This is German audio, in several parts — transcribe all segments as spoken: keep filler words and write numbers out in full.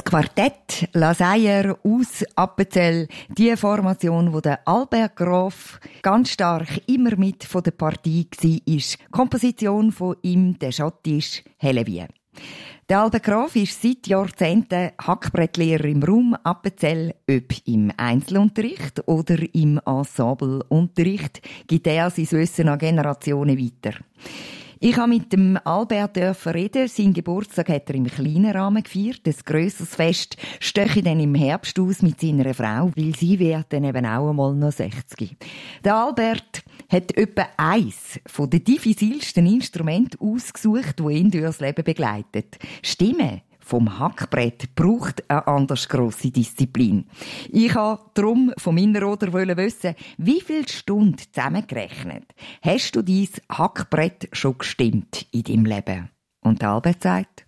Quartett Laseyer aus Appenzell, die Formation, wo der Albert Graf ganz stark immer mit von der Partie war, ist die Komposition von ihm, der schottisch Hellewie. Der Albert Graf ist seit Jahrzehnten Hackbrettlehrer im Raum Appenzell, ob im Einzelunterricht oder im Ensembleunterricht, gibt er sein Wissen an Generationen weiter. Ich habe mit dem Albert reden. Sein Geburtstag hat er im kleinen Rahmen gefeiert. Ein grösseres Fest steche dann im Herbst aus mit seiner Frau, weil sie wird dann eben auch einmal noch sechzig. Der Albert hat etwa eins von den diffizilsten Instrumenten ausgesucht, die ihn durchs Leben begleitet. Stimme vom Hackbrett braucht eine anders grosse Disziplin. Ich wollte darum von meiner Oder wissen, wie viele Stunden zusammengerechnet hast du dein Hackbrett schon gestimmt in deinem Leben? Und Albert sagt: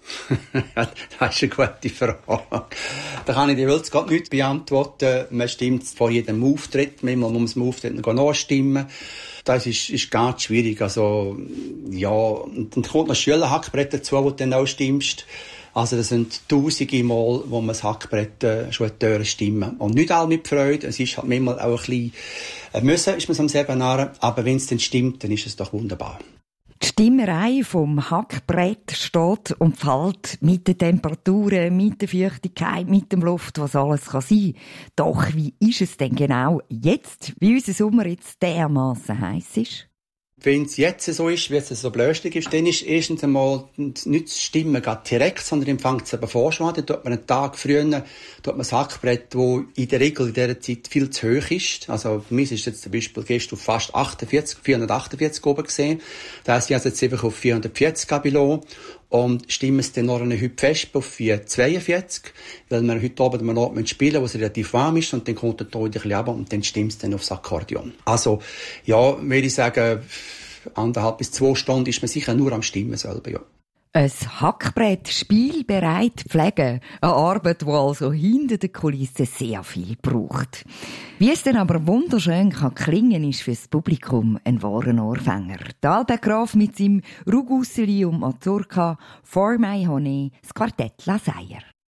Das ist eine gute Frage. Da kann ich dir jetzt gerade nichts beantworten. Man stimmt vor jedem Auftritt. Manchmal muss man Auftritt noch nachstimmen. Das ist, ist ganz schwierig. Also, ja, und dann kommt noch ein Schülerhackbrett dazu, wo du dann auch stimmst. Also das sind tausende Mal, wo man das Hackbrett äh, schon stimmen. Und nicht alle mit Freude. Es ist halt manchmal auch ein bisschen äh, müssen, ist man am selben Narren. Aber wenn es dann stimmt, dann ist es doch wunderbar. Die Stimmerei vom Hackbrett steht und fällt mit den Temperaturen, mit der Feuchtigkeit, mit dem Luft, was alles kann sein. Doch wie ist es denn genau jetzt, wie unser Sommer jetzt dermassen heiß ist? Wenn es jetzt so ist, wie es so blöstig ist, dann ist erstens einmal nicht das Stimmen direkt, sondern dann fängt es aber vor schon an. Dann tut man einen Tag früher tut man das Hackbrett, das in der Regel in dieser Zeit viel zu hoch ist. Also bei mir ist jetzt zum Beispiel gestern auf fast achtundvierzig, vierhundertachtundvierzig oben gesehen. Da heisst, ich habe jetzt einfach auf vierhundertvierzig below. Und stimmen es dann noch heute fest auf vierhundertzweiundvierzig, weil wir heute Abend mal noch spielen, wo es relativ warm ist, und dann kommt der Ton ein bisschen runter und dann stimmt es dann aufs Akkordeon. Also, ja, würde ich sagen, anderthalb bis zwei Stunden ist man sicher nur am Stimmen selber, ja. Ein Hackbrett spielbereit pflegen. Eine Arbeit, die also hinter den Kulissen sehr viel braucht. Wie es dann aber wunderschön kann klingen, ist für das Publikum ein wahrer Ohrfänger. Der Albert Graf mit seinem Rugusseli und Mazurka, For My Honey, das Quartett Laseyer.